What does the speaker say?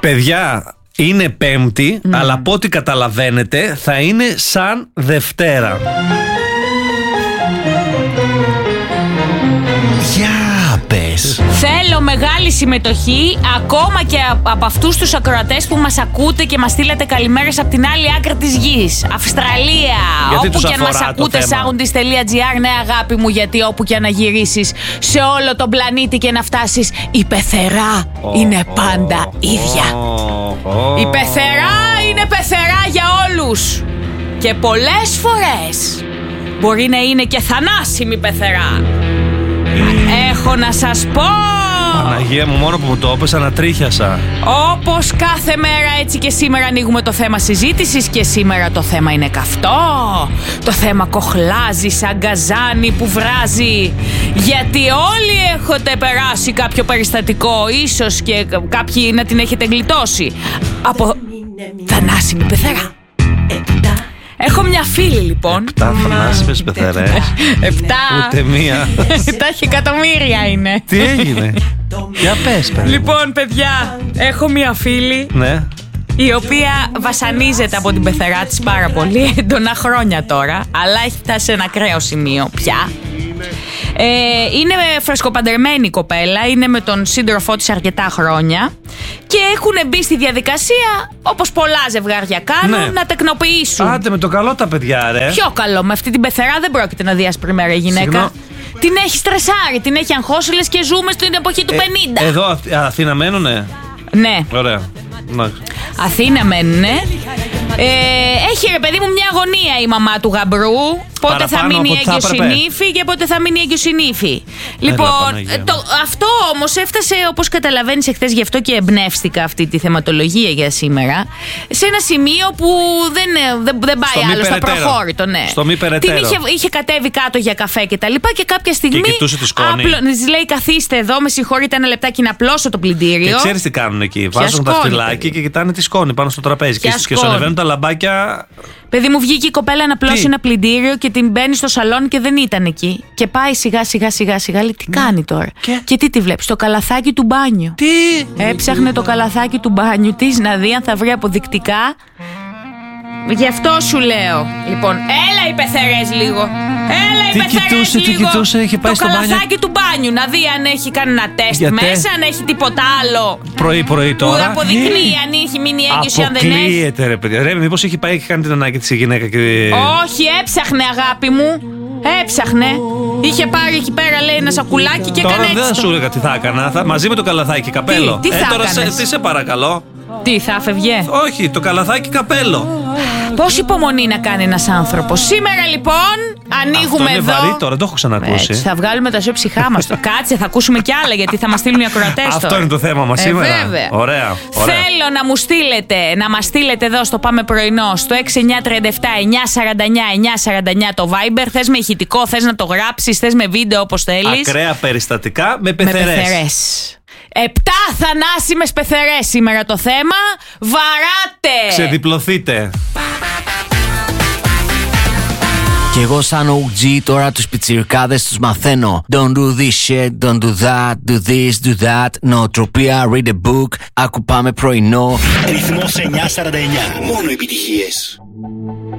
Παιδιά, είναι Πέμπτη, αλλά από ό,τι καταλαβαίνετε θα είναι σαν Δευτέρα. Για πες. Θέλω μεγάλη συμμετοχή, ακόμα και από αυτούς τους ακροατές που μας ακούτε και μας στείλατε καλημέρες από την άλλη άκρη της γης. Αυστραλία, γιατί όπου και αν μας ακούτε, soundis.gr, ναι αγάπη μου, γιατί όπου και να γυρίσεις σε όλο τον πλανήτη και να φτάσεις, η πεθερά είναι πάντα ίδια. Η πεθερά είναι πεθερά για όλους. Και πολλές φορές μπορεί να είναι και θανάσιμη πεθερά. Έχω να σας πω. Παναγία μου, μόνο που μου το έπεσα ανατρίχιασα. Όπως κάθε μέρα, έτσι και σήμερα ανοίγουμε το θέμα συζήτησης. Και σήμερα το θέμα είναι καυτό. Το θέμα κοχλάζει σαν γκαζάνι που βράζει. Γιατί όλοι έχετε περάσει κάποιο περιστατικό, ίσως και κάποιοι να την έχετε γλιτώσει από θανάσιμη πεθερά. Έχω μια φίλη λοιπόν. 7 θανάσιμες πεθερές. 7. Ούτε μία. Τα εκατομμύρια είναι. Τι έγινε? Για πες, παιδί. Λοιπόν, παιδιά, έχω μια φίλη. Ναι. Η οποία βασανίζεται από την πεθερά της πάρα πολύ έντονα χρόνια τώρα. Αλλά έχει φτάσει σε ένα ακραίο σημείο πια. Είναι φρεσκοπαντρεμένη η κοπέλα. Είναι με τον σύντροφό της αρκετά χρόνια. Και έχουν μπει στη διαδικασία, όπως πολλά ζευγάρια κάνουν, να τεκνοποιήσουν. Άντε με το καλό τα παιδιά, ρε. Πιο καλό, με αυτή την πεθερά δεν πρόκειται να διασπρεί μέρα η γυναίκα. Την έχει στρεσάρει, την έχει αγχώσει, λες και ζούμε στην εποχή του 50. Εδώ Αθήνα μένουνε? Ναι. Ωραία. Αθήνα μένουνε. Έχει ρε παιδί μου μια αγωνία η μαμά του γαμπρού. Πότε θα μείνει έγκυος η νύφη και πότε θα μείνει έγκυος η νύφη. Λοιπόν, αυτό όμως έφτασε, όπως καταλαβαίνεις, εχθές, γι' αυτό και εμπνεύστηκα αυτή τη θεματολογία για σήμερα, σε ένα σημείο που δεν πάει άλλο στο προχώρητο. Ναι. Στο μη περαιτέρω. Την είχε κατέβει κάτω για καφέ και τα λοιπά και κάποια στιγμή. Και κοιτούσε τη σκόνη. Της λέει: καθίστε εδώ, με συγχωρείτε ένα λεπτάκι να πλώσω το πλυντήριο. Και ξέρεις τι κάνουν εκεί? Βάζουν τα φυλάκια και κοιτάνε τη σκόνη πάνω στο τραπέζι. Και σου ανεβαίνουν τα λαμπάκια. Παιδί μου, βγήκε η κοπέλα να πλώσει ένα πλυντήριο και την μπαίνει στο σαλόνι και δεν ήταν εκεί. Και πάει σιγά, λέει: τι κάνει τώρα? Και τι τη βλέπει? Το καλαθάκι του μπάνιου. Τι? Έψαχνε το καλαθάκι του μπάνιου της να δει αν θα βρει αποδεικτικά. Γι' αυτό σου λέω. Λοιπόν, έλα οι πεθερές λίγο. Τι κοιτούσε, είχε πάει στο μπάνιο. Το καλαθάκι του μπάνιου, να δει αν έχει κάνει ένα τεστ μέσα, αν έχει τίποτα άλλο. Πρωί τώρα. Που αποδεικνύει αν έχει μείνει έγκυος ή αν δεν έχει. Αποκλείεται, ρε παιδιά. Ρε, μήπως έχει πάει και κάνει την ανάγκη της η γυναίκα και... Όχι, έψαχνε αγάπη μου. Έψαχνε. Είχε πάρει εκεί πέρα, λέει, ένα σακουλάκι και έκανε έτσι. Τώρα δεν σου έλεγα τι θα έκανα. Μαζί με το καλαθάκι καπέλο. Τι θα τώρα έκανες? τι σε παρακαλώ. Τι θα φεύγε? Όχι, το καλαθάκι καπέλο. Πώς υπομονή να κάνει ένας άνθρωπος. Σήμερα λοιπόν ανοίγουμε αυτό είναι εδώ. Βαρύ τώρα, το έχω ξανακούσει. Έτσι, θα βγάλουμε τα ζωή ψυχά μας. Κάτσε, θα ακούσουμε κι άλλα γιατί θα μας στείλουν οι ακροατές. Αυτό είναι το θέμα μας σήμερα. Βέβαια. Ωραία. Θέλω να μου στείλετε, να μας στείλετε εδώ στο Πάμε Πρωινό στο 6937 949 949 το Viber. Θες με ηχητικό, θες να το γράψεις, θες με βίντεο, όπως θέλεις. Ακραία περιστατικά με πεθερές. 7 θανάσιμες πεθερές σήμερα το θέμα. Βαράτε! Ξεδιπλωθείτε. Κι εγώ σαν OG τώρα τους πιτσιρικάδες τους μαθαίνω. Don't do this shit, don't do that, do this, do that. Νοοτροπία, read a book. Άκου Πάμε Πρωινό. Ρυθμός 949. Μόνο επιτυχίες.